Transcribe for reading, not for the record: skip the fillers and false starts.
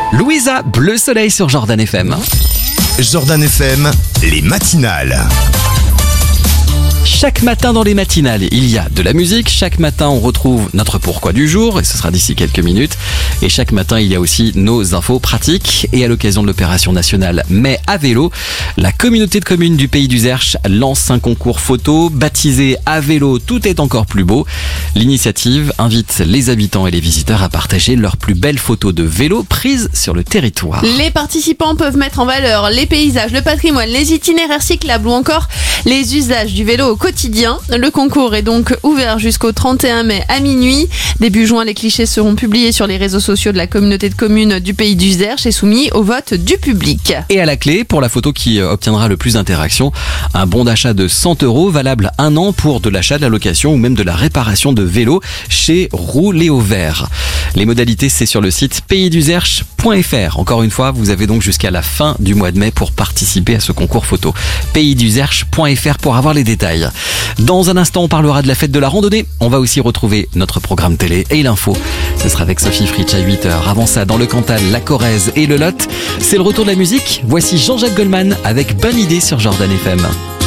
Louisa, Bleu Soleil sur Jordan FM. Jordan FM, les matinales. Chaque matin dans les matinales, il y a de la musique. Chaque matin, on retrouve notre pourquoi du jour et ce sera d'ici quelques minutes. Et chaque matin, il y a aussi nos infos pratiques. Et à l'occasion de l'opération nationale Mai à vélo, la communauté de communes du Pays du Zerche lance un concours photo baptisé À vélo, tout est encore plus beau. L'initiative invite les habitants et les visiteurs à partager leurs plus belles photos de vélo prises sur le territoire. Les participants peuvent mettre en valeur les paysages, le patrimoine, les itinéraires cyclables ou encore les usages du vélo au quotidien. Le concours est donc ouvert jusqu'au 31 mai à minuit. Début juin, les clichés seront publiés sur les réseaux sociaux de la communauté de communes du Pays du Zerche et soumis au vote du public. Et à la clé, pour la photo qui obtiendra le plus d'interactions, un bon d'achat de 100 € valable 1 an pour de l'achat, de la location ou même de la réparation de vélos chez Rouléo Vert. Les modalités, c'est sur le site paysduzerche.fr. Encore une fois, vous avez donc jusqu'à la fin du mois de mai pour participer à ce concours photo. paysduzerche.fr pour avoir les détails. Dans un instant, on parlera de la fête de la randonnée. On va aussi retrouver notre programme télé et l'info. Ce sera avec Sophie Fritsch à 8h. Avant ça, dans le Cantal, la Corrèze et le Lot, c'est le retour de la musique. Voici Jean-Jacques Goldman avec Bonne idée sur Jordan FM.